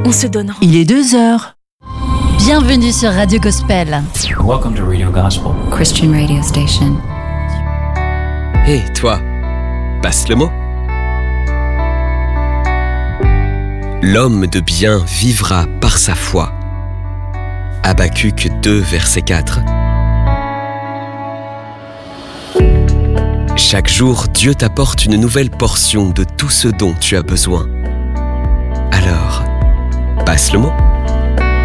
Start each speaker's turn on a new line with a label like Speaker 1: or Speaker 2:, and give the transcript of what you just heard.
Speaker 1: On se donne.
Speaker 2: Il est 2h.
Speaker 3: Bienvenue sur Radio Gospel.
Speaker 4: Welcome to Radio Gospel.
Speaker 5: Christian radio station.
Speaker 6: Hé, toi, passe le mot. L'homme de bien vivra par sa foi. Habacuc 2, verset 4. Chaque jour, Dieu t'apporte une nouvelle portion de tout ce dont tu as besoin. Alors, passe le mot.